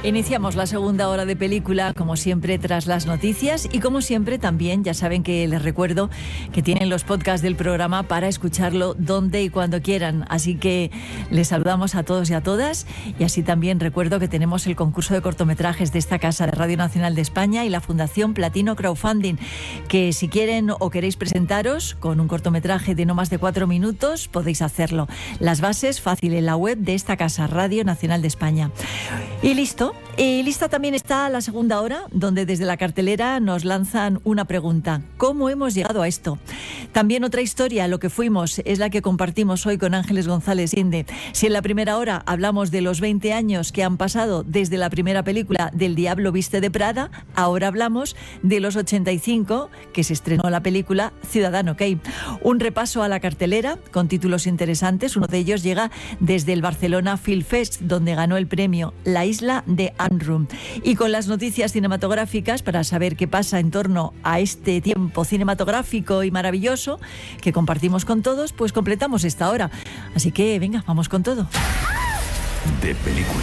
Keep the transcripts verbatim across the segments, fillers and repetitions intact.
Iniciamos la segunda hora de película, como siempre, tras las noticias y como siempre también, ya saben que les recuerdo que tienen los podcasts del programa para escucharlo donde y cuando quieran. Así que les saludamos a todos y a todas y así también recuerdo que tenemos el concurso de cortometrajes de esta casa de Radio Nacional de España y la Fundación Platino Crowdfunding, que si quieren o queréis presentaros con un cortometraje de no más de cuatro minutos, podéis hacerlo. Las bases fácil en la web de esta casa, Radio Nacional de España. Y listo. Y lista también está la segunda hora, donde desde la cartelera nos lanzan una pregunta. ¿Cómo hemos llegado a esto? También otra historia, lo que fuimos, es la que compartimos hoy con Ángeles González Inde. Si en la primera hora hablamos de los veinte años que han pasado desde la primera película del Diablo viste de Prada, ahora hablamos de los ochenta y cinco, que se estrenó la película Ciudadano Kane. Un repaso a la cartelera con títulos interesantes. Uno de ellos llega desde el Barcelona Film Fest, donde ganó el premio La Isla de Andrum. Y con las noticias cinematográficas para saber qué pasa en torno a este tiempo cinematográfico y maravilloso que compartimos con todos, pues completamos esta hora. Así que venga, vamos con todo. De película.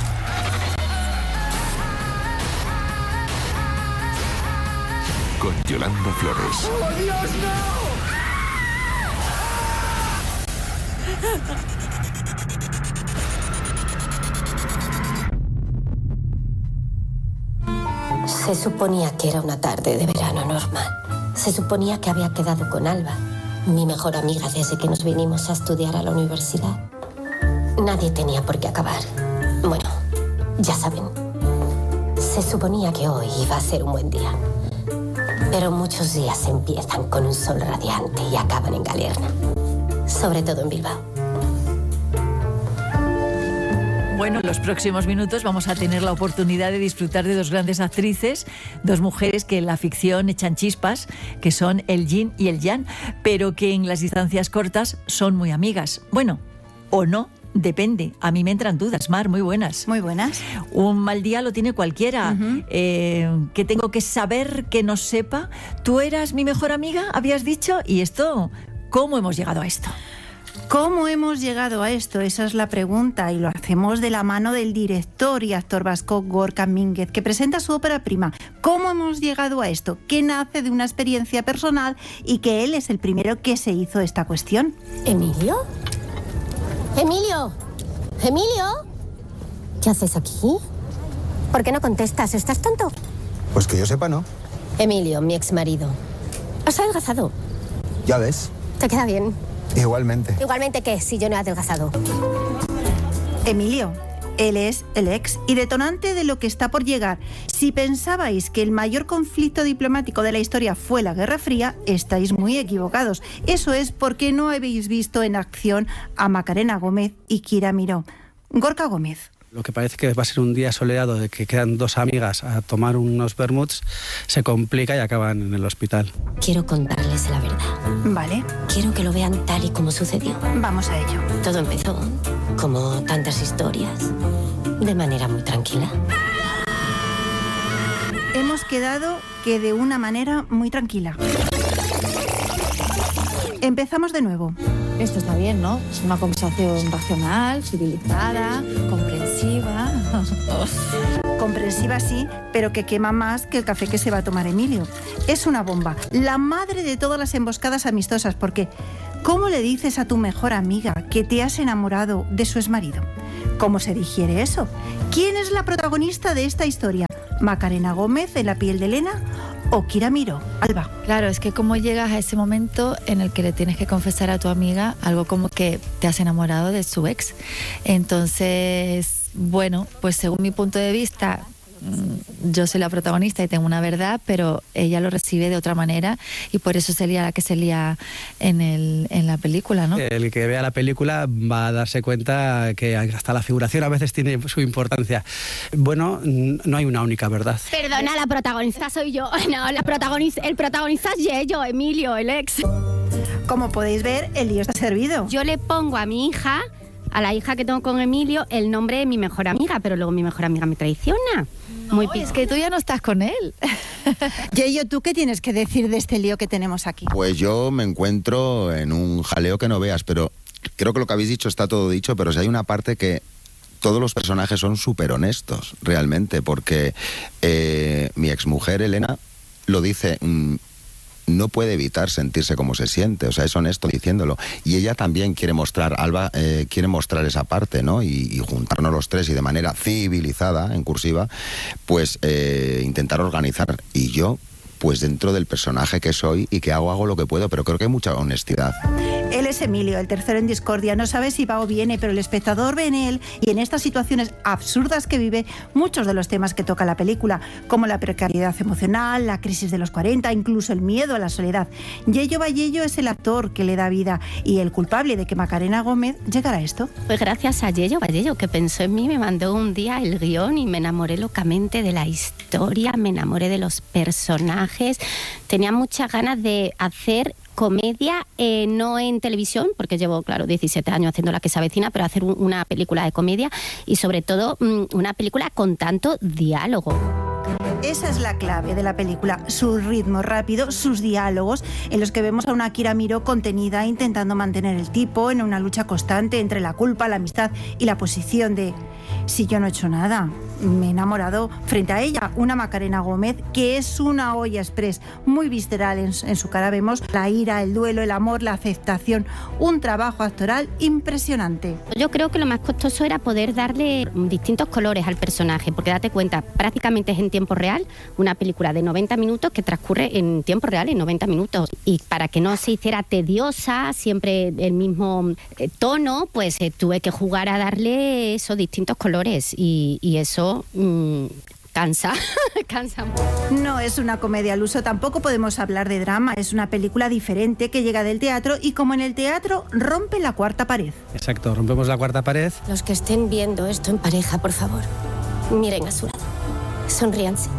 Con Yolanda Flores. ¡Oh, Dios, no! Se suponía que era una tarde de verano normal. Se suponía que había quedado con Alba, mi mejor amiga desde que nos vinimos a estudiar a la universidad. Nadie tenía por qué acabar. Bueno, ya saben. Se suponía que hoy iba a ser un buen día. Pero muchos días empiezan con un sol radiante y acaban en Galerna. Sobre todo en Bilbao. Bueno, en los próximos minutos vamos a tener la oportunidad de disfrutar de dos grandes actrices, dos mujeres que en la ficción echan chispas, que son el yin y el yang, pero que en las distancias cortas son muy amigas. Bueno, o no. Depende, a mí me entran dudas. Mar, muy buenas. Muy buenas. Un mal día lo tiene cualquiera. Uh-huh. eh, ¿Qué tengo que saber que no sepa? Tú eras mi mejor amiga, habías dicho, y esto, ¿cómo hemos llegado a esto? ¿Cómo hemos llegado a esto? Esa es la pregunta y lo hacemos de la mano del director y actor vasco Gorka Mínguez, que presenta su ópera prima. ¿Cómo hemos llegado a esto? Que nace de una experiencia personal y que él es el primero que se hizo esta cuestión. ¿Emilio? ¡Emilio! ¡Emilio! ¿Qué haces aquí? ¿Por qué no contestas? ¿Estás tonto? Pues que yo sepa, no. Emilio, mi exmarido. ¿Has adelgazado? Ya ves. ¿Te queda bien? Igualmente. ¿Igualmente qué? Si yo no he adelgazado. Emilio, él es el ex y detonante de lo que está por llegar. Si pensabais que el mayor conflicto diplomático de la historia fue la Guerra Fría, estáis muy equivocados. Eso es porque no habéis visto en acción a Macarena Gómez y Kira Miró. Gorka Gómez. Lo que parece que va a ser un día soleado de que quedan dos amigas a tomar unos vermuts, se complica y acaban en el hospital. Quiero contarles la verdad. Vale. Quiero que lo vean tal y como sucedió. Vamos a ello. Todo empezó, como tantas historias, de manera muy tranquila. Hemos quedado que de una manera muy tranquila. Empezamos de nuevo. Esto está bien, ¿no? Es una conversación racional, civilizada, comprensiva. Comprensiva sí, pero que quema más que el café que se va a tomar Emilio. Es una bomba, la madre de todas las emboscadas amistosas, porque ¿cómo le dices a tu mejor amiga que te has enamorado de su exmarido? ¿Cómo se digiere eso? ¿Quién es la protagonista de esta historia? ¿Macarena Gómez en la piel de Elena o Kira Miró? Alba. Claro, es que cómo llegas a ese momento en el que le tienes que confesar a tu amiga algo como que te has enamorado de su ex. Entonces, bueno, pues según mi punto de vista, yo soy la protagonista y tengo una verdad, pero ella lo recibe de otra manera y por eso se lía la que se lía en, el, en la película, ¿no? El que vea la película va a darse cuenta que hasta la figuración a veces tiene su importancia. Bueno, no hay una única verdad. Perdona, la protagonista soy yo. No, la protagonista, el protagonista es Yello, Emilio, el ex. Como podéis ver, el lío está servido. Yo le pongo a mi hija, a la hija que tengo con Emilio, el nombre de mi mejor amiga, pero luego mi mejor amiga me traiciona. No, Muy es que tú ya no estás con él. Yeyo, ¿tú qué tienes que decir de este lío que tenemos aquí? Pues yo me encuentro en un jaleo que no veas, pero creo que lo que habéis dicho está todo dicho, pero si hay una parte que todos los personajes son súper honestos, realmente, porque eh, mi exmujer, Elena, lo dice... Mm, no puede evitar sentirse como se siente, o sea, es honesto diciéndolo. Y ella también quiere mostrar, Alba eh, quiere mostrar esa parte, ¿no? Y, y juntarnos los tres y de manera civilizada, en cursiva, pues eh, intentar organizar. Y yo, pues dentro del personaje que soy y que hago, hago lo que puedo, pero creo que hay mucha honestidad. Él es Emilio, el tercero en discordia. No sabe si va o viene, pero el espectador ve en él y en estas situaciones absurdas que vive muchos de los temas que toca la película, como la precariedad emocional, la crisis de los cuarenta, incluso el miedo a la soledad. Yello Vallello es el actor que le da vida y el culpable de que Macarena Gómez llegara a esto. Pues gracias a Yello Vallello, que pensó en mí, me mandó un día el guión y me enamoré locamente de la historia, me enamoré de los personajes. Tenía muchas ganas de hacer comedia, eh, no en televisión, porque llevo, claro, diecisiete años haciendo La que se avecina, pero hacer un, una película de comedia y sobre todo mmm, una película con tanto diálogo. Esa es la clave de la película, su ritmo rápido, sus diálogos, en los que vemos a una Kira Miró contenida intentando mantener el tipo en una lucha constante entre la culpa, la amistad y la posición de si yo no he hecho nada. Me he enamorado frente a ella, una Macarena Gómez que es una olla express, muy visceral. En, en su cara vemos la ira, el duelo, el amor, la aceptación, un trabajo actoral impresionante. Yo creo que lo más costoso era poder darle distintos colores al personaje, porque date cuenta, prácticamente es en tiempo real, una película de noventa minutos que transcurre en tiempo real, en noventa minutos, y para que no se hiciera tediosa, siempre el mismo eh, tono, pues eh, tuve que jugar a darle esos distintos colores y, y eso Mmm, cansa, cansa mucho. No es una comedia al uso, tampoco podemos hablar de drama, es una película diferente que llega del teatro y como en el teatro rompe la cuarta pared. Exacto, rompemos la cuarta pared. Los que estén viendo esto en pareja, por favor, miren a su lado, sonríanse.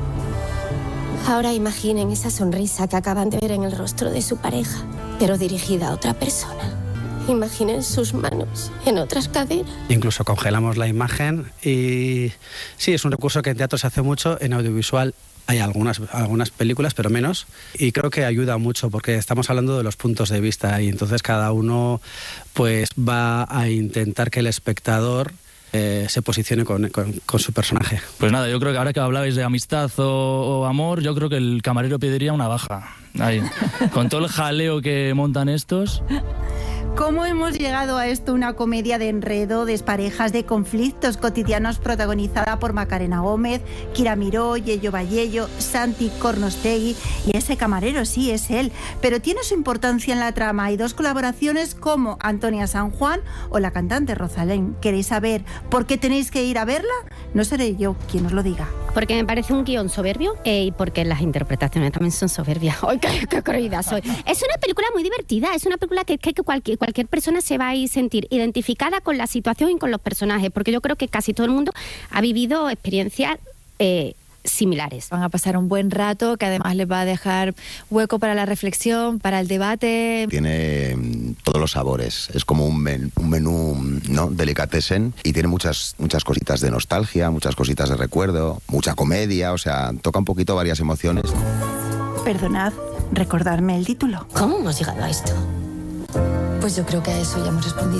Ahora imaginen esa sonrisa que acaban de ver en el rostro de su pareja, pero dirigida a otra persona. Imaginen sus manos en otras caderas. Incluso congelamos la imagen y sí, es un recurso que en teatro se hace mucho, en audiovisual hay algunas, algunas películas, pero menos, y creo que ayuda mucho porque estamos hablando de los puntos de vista y entonces cada uno pues va a intentar que el espectador Eh, se posicione con, con, con su personaje. Pues nada, yo creo que ahora que hablabais de amistad o, o amor, yo creo que el camarero pediría una baja. Ahí, con todo el jaleo que montan estos. ¿Cómo hemos llegado a esto? Una comedia de enredo, desparejas, de conflictos cotidianos protagonizada por Macarena Gómez, Kira Miró, Yello Vallello, Santi Cornostegui y ese camarero, sí, es él. Pero tiene su importancia en la trama. Hay dos colaboraciones como Antonia San Juan o la cantante Rosalén. ¿Queréis saber por qué tenéis que ir a verla? No seré yo quien os lo diga. Porque me parece un guión soberbio eh, y porque las interpretaciones también son soberbias. ¡Ay, qué, qué creída soy! Es una película muy divertida, es una película que, que, que cualquier, cualquier persona se va a sentir identificada con la situación y con los personajes, porque yo creo que casi todo el mundo ha vivido experiencias eh, similares. Van a pasar un buen rato que además les va a dejar hueco para la reflexión, para el debate. Tiene mm, todos los sabores, es como un, men, un menú, ¿no?, delicatessen, y tiene muchas, muchas cositas de nostalgia, muchas cositas de recuerdo, mucha comedia, o sea, toca un poquito varias emociones. Perdonad, recordarme el título. ¿Cómo hemos llegado a esto? Pues yo creo que a eso ya hemos respondido.